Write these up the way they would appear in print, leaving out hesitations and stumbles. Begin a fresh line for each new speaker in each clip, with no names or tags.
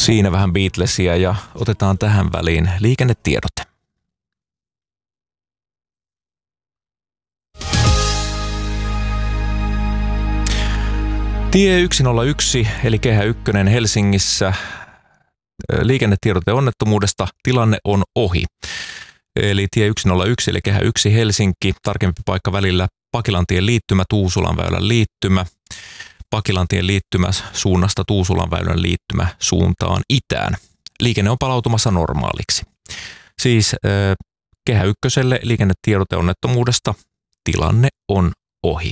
Siinä vähän Beatlesia ja otetaan tähän väliin liikennetiedote. Tie 101 eli Kehä 1 Helsingissä. Liikennetiedote onnettomuudesta. Tilanne on ohi. Eli tie 101 eli Kehä 1 Helsinki. Tarkempi paikka välillä Pakilantien liittymä, Tuusulanväylän liittymä. Pakilantien liittymä suunnasta Tuusulanväylän liittymä suuntaan itään. Liikenne on palautumassa normaaliksi. Siis Kehä 1 liikennetiedote onnettomuudesta. Tilanne on ohi.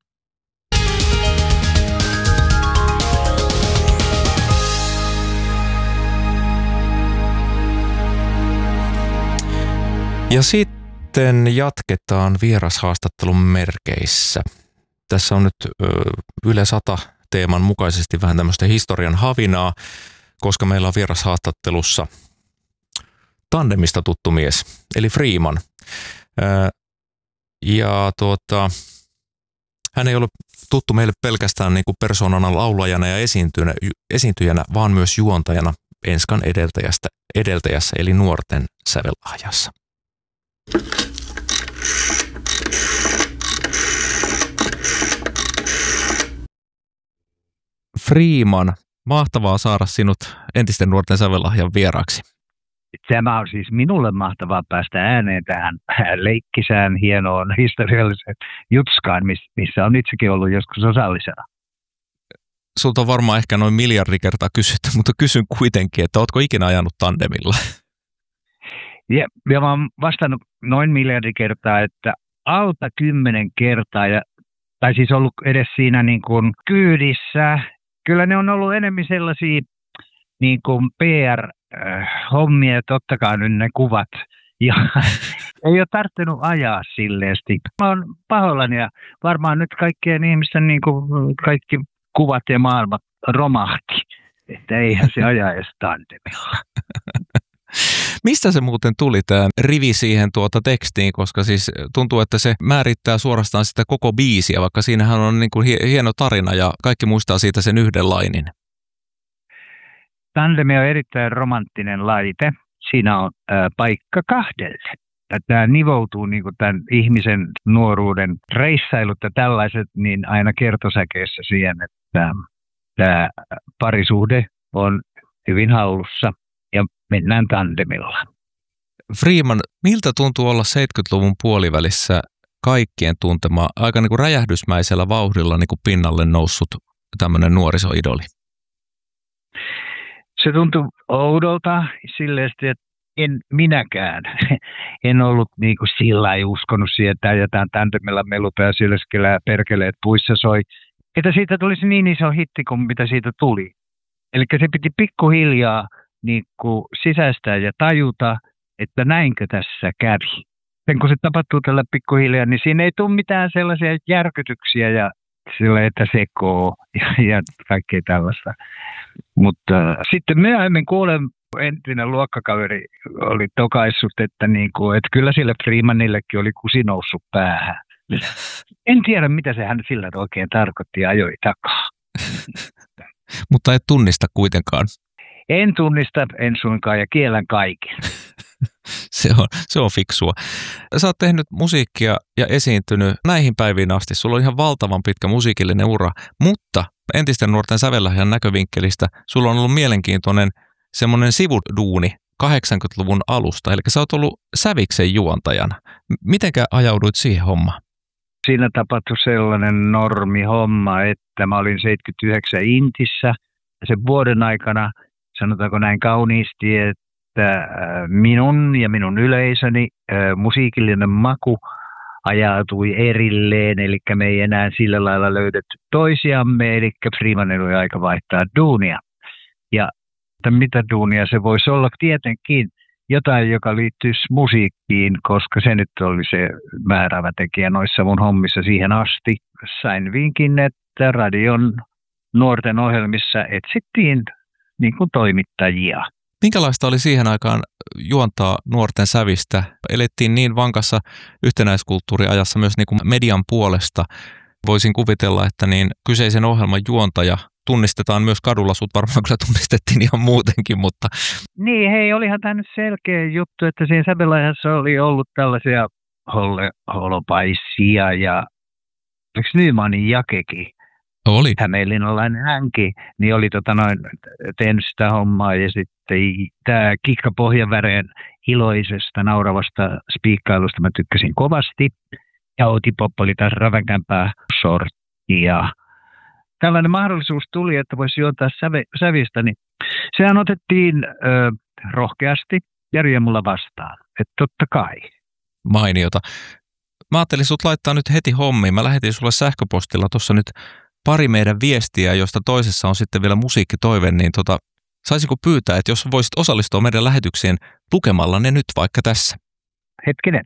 Ja sitten jatketaan vierashaastattelun merkeissä. Tässä on nyt Yle 100 teeman mukaisesti vähän tämmöistä historian havinaa, koska meillä on vierashaastattelussa tandemista tuttu mies, eli Freeman. Hän ei ollut tuttu meille pelkästään niin kuin persoonana, laulajana ja esiintyjänä, vaan myös juontajana Enskan edeltäjässä eli Nuorten sävellahjassa. Freeman, mahtavaa saada sinut entisten Nuorten sävellahjan vieraaksi.
Tämä on siis minulle mahtavaa päästä ääneen tähän leikkisään, hienoon, historialliseen jutskaan, missä on itsekin ollut joskus osallisena.
Sulta on varmaan ehkä noin miljardi kertaa kysytty, mutta kysyn kuitenkin, että ootko ikinä ajanut tandemilla?
Ja mä oon vastannut noin miljardi kertaa, että alta 10 kertaa, tai siis ollut edes siinä niin kuin kyydissä. Kyllä ne on ollut enemmän sellaisia niin kuin PR-hommia, että ottakaa nyt ne kuvat. Ja ei ole tarvinnut ajaa silleesti. Mä oon pahoillani ja varmaan nyt kaikkien ihmisten niin kuin kaikki kuvat ja maailmat romahti. Että eihän se aja edes tandemilla.
Mistä se muuten tuli tämä rivi siihen tekstiin, koska siis tuntuu, että se määrittää suorastaan sitä koko biisiä, vaikka siinähän on niin kuin hieno tarina ja kaikki muistaa siitä sen yhden lainin.
Tandemi on erittäin romanttinen laite. Siinä on paikka kahdelle. Tämä nivoutuu niin kuin tämän ihmisen nuoruuden reissailut ja tällaiset niin aina kertosäkeessä siihen, että tämä parisuhde on hyvin hallussa. Ja mennään tandemilla.
Freeman, miltä tuntuu olla 70-luvun puolivälissä kaikkien tuntema aika niin kuin räjähdysmäisellä vauhdilla niin kuin pinnalle noussut tämmöinen nuorisoidoli?
Se tuntui oudolta silleen, että en minäkään. En ollut niin kuin sillä lailla uskonut siihen, että ajetaan tandemilla meluta ja sylskellä perkeleet puissa soi. Että siitä tulisi niin iso hitti kuin mitä siitä tuli. Eli se piti pikkuhiljaa niin kuin sisäistää ja tajuta, että näinkö tässä kävi. Sen kun se tapahtuu tällä pikkuhiljaa, niin siinä ei tule mitään sellaisia järkytyksiä ja sillä, että sekoo ja kaikkea tällaista. Mutta sitten myöhemmin kuulen, entinen luokkakaveri oli tokaissut, että kyllä sille Freemanillekin oli kusi noussut päähän. En tiedä, mitä se hän sillä oikein tarkoitti ja ajoi takaa.
Mutta et tunnista kuitenkaan.
En tunnista, en suinkaan ja kiellän kaiken.
Se on fiksua. Sä oot tehnyt musiikkia ja esiintynyt näihin päiviin asti. Sulla on ihan valtavan pitkä musiikillinen ura, mutta entisten Nuorten sävellahjan näkövinkkelistä sulla on ollut mielenkiintoinen semmoinen sivuduuni 80-luvun alusta. Eli sä oot ollut säviksen juontajana. Mitenkä ajauduit siihen hommaan?
Siinä tapahtui sellainen normihomma, että mä olin 79 Intissä. Sen vuoden aikana, sanotaanko näin kauniisti, että minun ja minun yleisöni musiikillinen maku ajautui erilleen, eli me ei enää sillä lailla löydetty toisiamme, eli Freemanilla oli aika vaihtaa duunia. Ja mitä duunia se voisi olla? Tietenkin jotain, joka liittyisi musiikkiin, koska se nyt oli se määräävä tekijä noissa mun hommissa siihen asti. Sain vinkin, että radion nuorten ohjelmissa etsittiin niin kuin toimittajia.
Minkälaista oli siihen aikaan juontaa nuorten sävistä? Elettiin niin vankassa yhtenäiskulttuuriajassa myös niin kuin median puolesta. Voisin kuvitella, että niin kyseisen ohjelman juontaja tunnistetaan myös kadulla, sut varmaan kyllä tunnistettiin ihan muutenkin, mutta...
Niin, hei, olihan tämä nyt selkeä juttu, että siinä Sävelahdessa oli ollut tällaisia holopaisia ja yksi Nymanin Jakekin,
Oli.
hämeenlinnalainen hänkin, niin oli tehnyt sitä hommaa ja sitten tämä Kikka Pohjanväreen iloisesta nauravasta spiikkailusta mä tykkäsin kovasti ja Outi Pop oli taas räväkämpää sorttia. Tällainen mahdollisuus tuli, että voisi juontaa sävistä, niin sehän otettiin rohkeasti ja riemulla vastaan, että totta kai.
Mainiota. Mä ajattelin sut laittaa nyt heti hommiin. Mä lähetin sulle sähköpostilla tuossa nyt pari meidän viestiä, josta toisessa on sitten vielä musiikkitoive, niin saisiko pyytää, että jos voisit osallistua meidän lähetykseen lukemalla ne nyt vaikka tässä?
Hetkinen.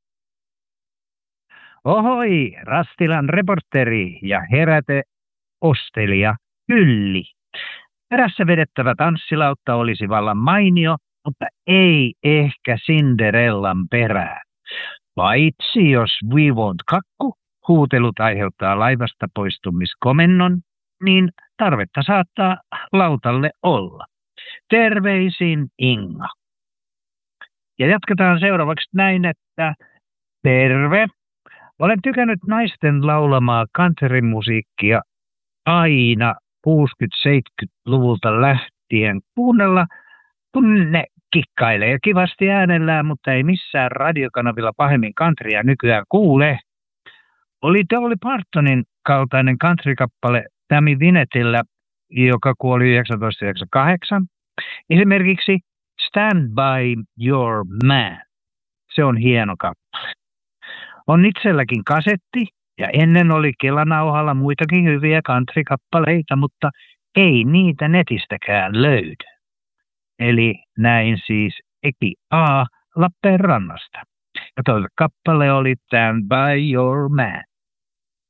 Ohoi, Rastilan reporteri ja heräte ostelija Hylli. Perässä vedettävä tanssilautta olisi vallan mainio, mutta ei ehkä Cinderellan perään. Paitsi jos We Want kakku huutelut aiheuttaa laivasta poistumiskomennon, niin tarvetta saattaa lautalle olla. Terveisin Inga. Ja jatketaan seuraavaksi näin, että terve. Olen tykännyt naisten laulamaa countrymusiikkia aina 60-70-luvulta lähtien kuunnella, kun ne kikkailee kivasti äänellään, mutta ei missään radiokanavilla pahemmin countrya nykyään kuule. Oli Dolly Partonin kaltainen countrykappale Tammy Wynetillä, joka kuoli 1998. Esimerkiksi Stand by Your Man. Se on hieno kappale. On itselläkin kasetti ja ennen oli Kelanauhalla muitakin hyviä countrykappaleita, mutta ei niitä netistäkään löydy. Eli näin siis Eki A. Lappeenrannasta. Ja toinen kappale oli Stand by Your Man.